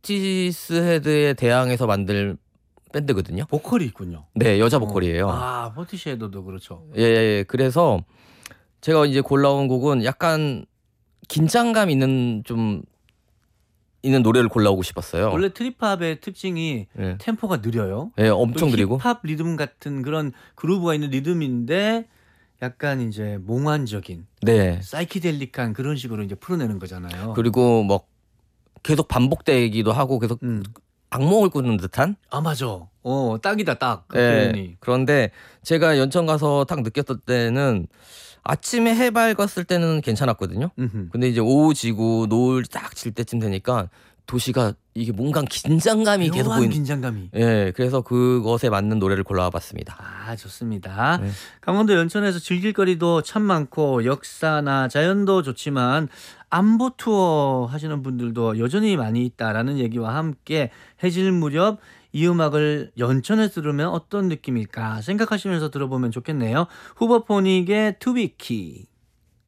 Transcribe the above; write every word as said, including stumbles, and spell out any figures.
포티스헤드에 대항해서 만들 밴드거든요. 보컬이 있군요. 네, 여자 보컬이에요. 어. 아, 포티쉐도도 그렇죠. 예, 예, 그래서 제가 이제 골라온 곡은 약간 긴장감 있는 좀 있는 노래를 골라오고 싶었어요. 원래 트립합의 특징이 예, 템포가 느려요. 예, 엄청 또 느리고. 힙합 리듬 같은 그런 그루브가 있는 리듬인데 약간 이제 몽환적인 네. 사이키델릭한 그런 식으로 이제 풀어내는 거잖아요. 그리고 뭐 계속 반복되기도 하고 계속 음. 악몽을 꾸는 듯한. 아, 맞아. 어, 딱이다, 딱. 그 예. 표현이. 그런데 제가 연천 가서 딱 느꼈을 때는 아침에 해 밝았을 때는 괜찮았거든요. 음흠. 근데 이제 오후 지고 노을 딱 질 때쯤 되니까 도시가 이게 뭔가 긴장감이 계속 묘한 보이는. 긴장감이. 예, 그래서 그것에 맞는 노래를 골라봤습니다. 아, 좋습니다. 네. 강원도 연천에서 즐길 거리도 참 많고 역사나 자연도 좋지만 안보 투어 하시는 분들도 여전히 많이 있다라는 얘기와 함께 해질 무렵 이 음악을 연천에서 들으면 어떤 느낌일까 생각하시면서 들어보면 좋겠네요. 후버포닉의 투비키.